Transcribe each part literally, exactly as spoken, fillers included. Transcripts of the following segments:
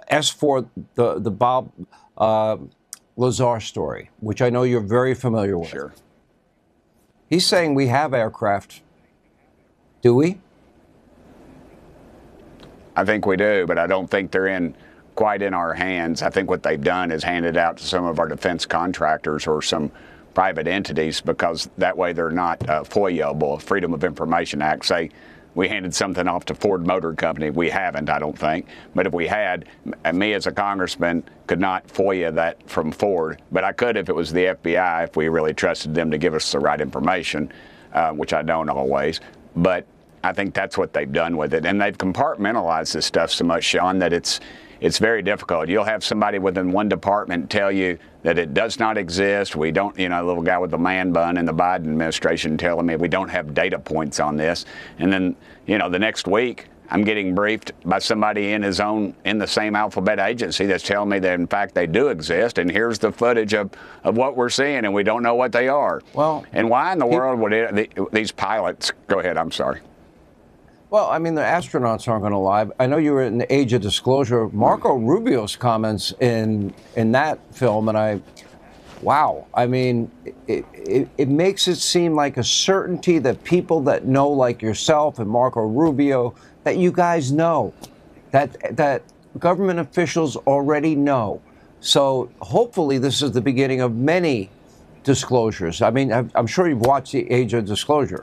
as for the, the Bob uh, Lazar story, which I know you're very familiar with. Sure. He's saying we have aircraft. Do we? I think we do, but I don't think they're in quite in our hands. I think what they've done is handed out to some of our defense contractors or some private entities, because that way they're not uh, FOIA-able, Freedom of Information Act. Say we handed something off to Ford Motor Company. We haven't, I don't think. But if we had, me as a congressman could not FOIA that from Ford, but I could if it was the F B I, if we really trusted them to give us the right information, uh, which I don't always. But I think that's what they've done with it. And they've compartmentalized this stuff so much, Sean, that it's it's very difficult. You'll have somebody within one department tell you that it does not exist. We don't, you know, a little guy with the man bun in the Biden administration telling me we don't have data points on this. And then, you know, the next week I'm getting briefed by somebody in his own, in the same alphabet agency that's telling me that, in fact, they do exist. And here's the footage of, of what we're seeing, and we don't know what they are. Well, and why in the he, world would it, these pilots, go ahead, I'm sorry. Well, I mean, the astronauts aren't going to lie. I know you were in the age of disclosure. Marco Rubio's comments in in that film, and I, wow. I mean, it, it, it makes it seem like a certainty that people that know, like yourself and Marco Rubio, that you guys know, that that government officials already know. So hopefully this is the beginning of many disclosures. I mean, I'm sure you've watched the age of disclosure.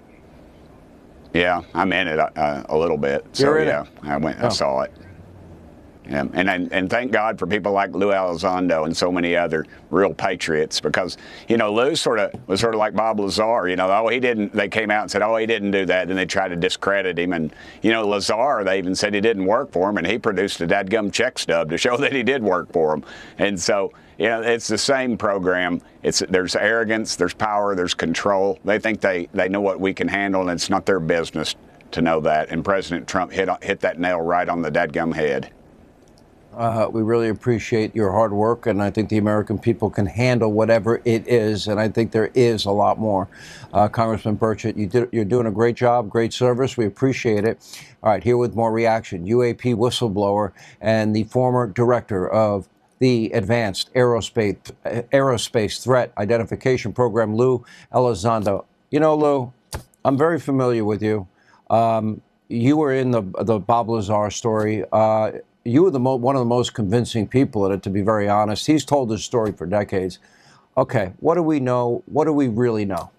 Yeah, I'm in it uh, a little bit. So You're in yeah, it. I went, Oh. I saw it. Yeah, and, and and thank God for people like Lou Elizondo and so many other real patriots, because you know Lou sort of was sort of like Bob Lazar. You know, oh he didn't. They came out and said, oh he didn't do that, and they tried to discredit him. And you know Lazar, they even said he didn't work for him, and he produced a dadgum check stub to show that he did work for him. And so you know it's the same program. It's there's arrogance, there's power, there's control. They think they they know what we can handle, and it's not their business to know that. And President Trump hit hit that nail right on the dadgum head. Uh, we really appreciate your hard work, and I think the American people can handle whatever it is, and I think there is a lot more. Uh, Congressman Burchett, you did, you're doing a great job, great service. We appreciate it. All right, here with more reaction, U A P whistleblower and the former director of the Advanced Aerospace, Aerospace Threat Identification Program, Lou Elizondo. You know, Lou, I'm very familiar with you. Um, you were in the, the Bob Lazar story. Uh, You were the mo- one of the most convincing people in it, to be very honest. He's told this story for decades. Okay, what do we know? What do we really know?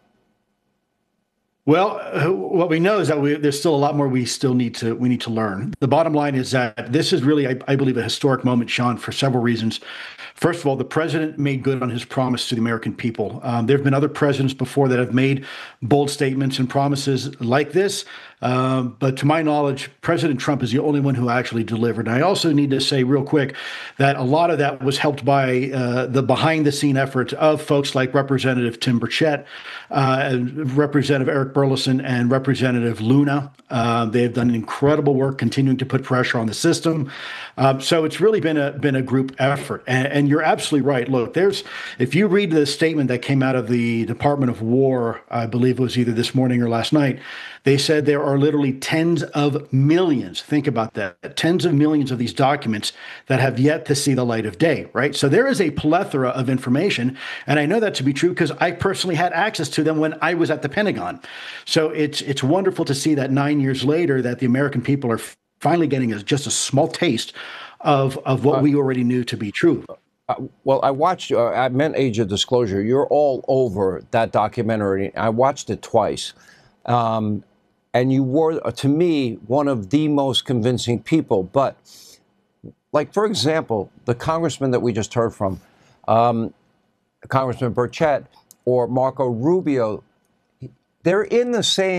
Well, uh, what we know is that we, there's still a lot more we still need to we need to learn. The bottom line is that this is really, I, I believe, a historic moment, Sean, for several reasons. First of all, the president made good on his promise to the American people. Um, there have been other presidents before that have made bold statements and promises like this. Um, but to my knowledge, President Trump is the only one who actually delivered. And I also need to say real quick that a lot of that was helped by uh, the behind-the-scene effort of folks like Representative Tim Burchett, uh, Representative Eric Burlison, and Representative Luna. Uh, they have done incredible work continuing to put pressure on the system. Um, so it's really been a been a group effort. And, and you're absolutely right. Look, there's if you read the statement that came out of the Department of War, I believe it was either this morning or last night, they said there are literally tens of millions. Think about that. Tens of millions of these documents that have yet to see the light of day, right? So there is a plethora of information. And I know that to be true because I personally had access to them when I was at the Pentagon. So it's it's wonderful to see that nine years later that the American people are finally getting a, just a small taste of, of what uh, we already knew to be true. Uh, well, I watched, uh, I meant Age of Disclosure. You're all over that documentary. I watched it twice. Um, and you were, to me, one of the most convincing people. But, like, for example, the congressman that we just heard from, um, Congressman Burchett or Marco Rubio, they're in the same